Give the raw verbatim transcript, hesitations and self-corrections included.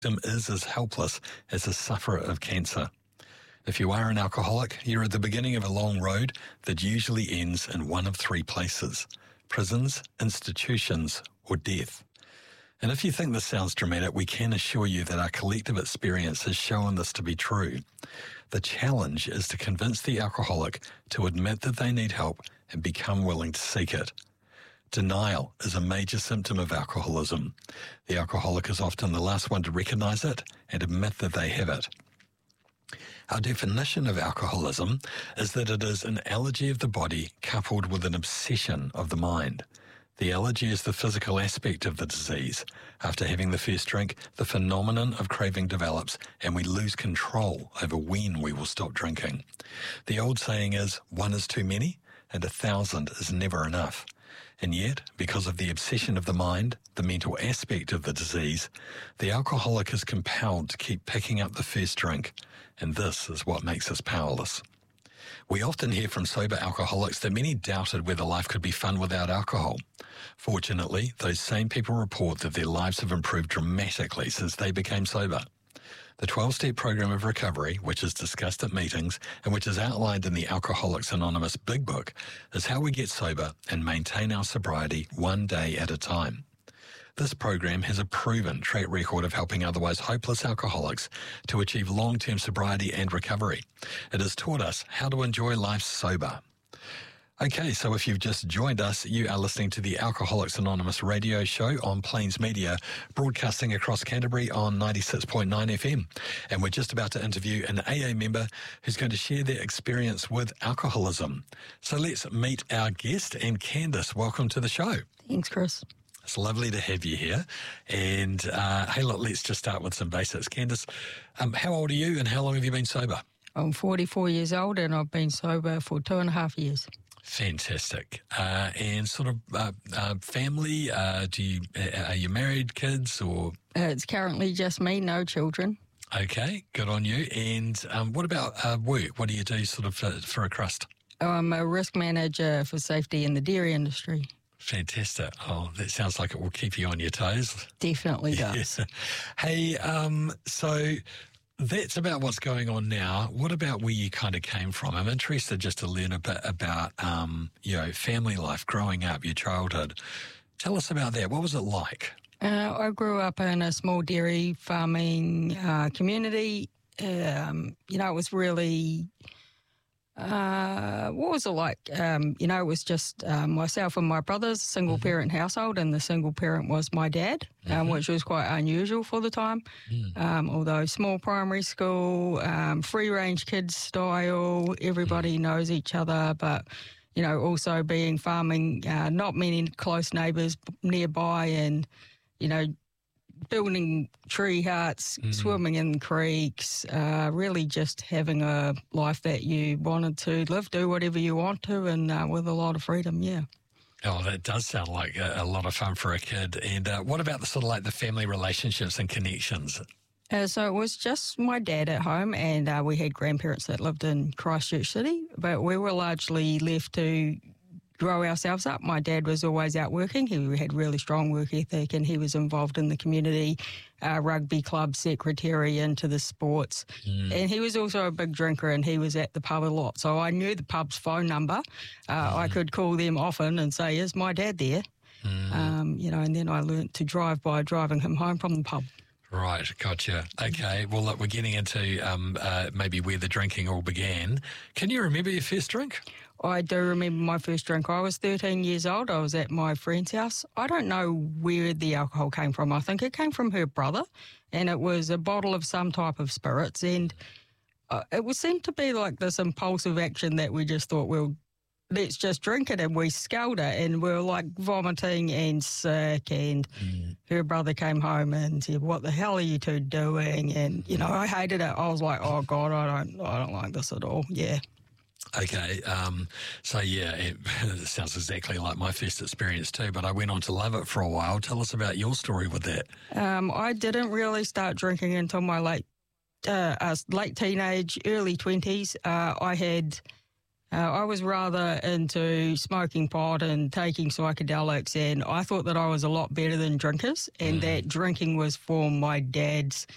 victim is as helpless as a sufferer of cancer. If you are an alcoholic, you're at the beginning of a long road that usually ends in one of three places: prisons, institutions, or death. And if you think this sounds dramatic, we can assure you that our collective experience has shown this to be true. The challenge is to convince the alcoholic to admit that they need help and become willing to seek it. Denial is a major symptom of alcoholism. The alcoholic is often the last one to recognize it and admit that they have it. Our definition of alcoholism is that it is an allergy of the body coupled with an obsession of the mind. The allergy is the physical aspect of the disease. After having the first drink, the phenomenon of craving develops and we lose control over when we will stop drinking. The old saying is, one is too many and a thousand is never enough. And yet, because of the obsession of the mind, the mental aspect of the disease, the alcoholic is compelled to keep picking up the first drink, and this is what makes us powerless. We often hear from sober alcoholics that many doubted whether life could be fun without alcohol. Fortunately, those same people report that their lives have improved dramatically since they became sober. The twelve-step program of recovery, which is discussed at meetings and which is outlined in the Alcoholics Anonymous Big Book, is how we get sober and maintain our sobriety one day at a time. This program has a proven track record of helping otherwise hopeless alcoholics to achieve long-term sobriety and recovery. It has taught us how to enjoy life sober. Okay, so if you've just joined us, you are listening to the Alcoholics Anonymous radio show on Plains Media, broadcasting across Canterbury on ninety-six point nine F M. And we're just about to interview an A A member who's going to share their experience with alcoholism. So let's meet our guest. And Candice, welcome to the show. Thanks, Chris. It's lovely to have you here. And uh, hey, look, let's just start with some basics. Candice, um, how old are you and how long have you been sober? I'm forty-four years old and I've been sober for two and a half years. Fantastic. Uh, and sort of uh, uh, family, uh, do you, uh, are you married, kids, or? Uh, it's currently just me, no children. Okay, good on you. And um, what about uh, work? What do you do sort of for, for a crust? I'm a risk manager for safety in the dairy industry. Fantastic. Oh, that sounds like it will keep you on your toes. Definitely does. Yeah. Hey, um, so that's about what's going on now. What about where you kind of came from? I'm interested just to learn a bit about, um, you know, family life, growing up, your childhood. Tell us about that. What was it like? Uh, I grew up in a small dairy farming uh, community. Um, you know, it was really... Uh, what was it like? Um, you know, it was just um, myself and my brothers, single-parent mm-hmm. household, and the single parent was my dad, mm-hmm. um, which was quite unusual for the time. Mm. Um, although small primary school, um, free-range kids style, everybody mm. knows each other, but, you know, also being farming, uh, not many close neighbours nearby and, you know, building tree huts, mm. swimming in creeks, uh, really just having a life that you wanted to live, do whatever you want to, and uh, with a lot of freedom, yeah. Oh, that does sound like a, a lot of fun for a kid. And uh, what about the sort of like the family relationships and connections? Uh, so it was just my dad at home, and uh, we had grandparents that lived in Christchurch City, but we were largely left to grow ourselves up. My dad was always out working. He had really strong work ethic and he was involved in the community, uh, rugby club secretary, into the sports. Mm. And he was also a big drinker and he was at the pub a lot. So I knew the pub's phone number. Uh, mm. I could call them often and say, is my dad there? Mm. Um, you know, and then I learnt to drive by driving him home from the pub. Right, gotcha. Okay, well, look, we're getting into um, uh, maybe where the drinking all began. Can you remember your first drink? I do remember my first drink. I was thirteen years old. I was at my friend's house. I don't know where the alcohol came from. I think it came from her brother, and it was a bottle of some type of spirits. And uh, it would seem to be like this impulsive action that we just thought, well, let's just drink it, and we sculled it, and we were like vomiting and sick, and mm. her brother came home and said, what the hell are you two doing? And, you know, I hated it. I was like, oh, God, I don't, I don't like this at all. Yeah. Okay, um, so yeah, it, it sounds exactly like my first experience too, but I went on to love it for a while. Tell us about your story with that. Um, I didn't really start drinking until my late uh, uh, late teenage, early twenties. Uh, I had... Uh, I was rather into smoking pot and taking psychedelics, and I thought that I was a lot better than drinkers, and mm. that drinking was for my dad's